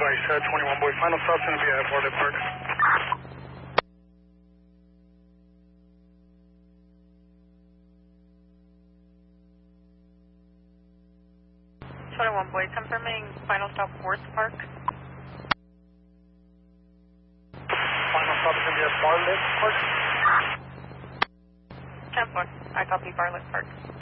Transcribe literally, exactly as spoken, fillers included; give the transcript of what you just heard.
advice, uh, twenty-one boy. Final stop's going to be at Bartlett Park. twenty-one boy, confirming final stop Worth Park. Final stop is going to be at Bartlett Park. ten four, I copy Bartlett Park.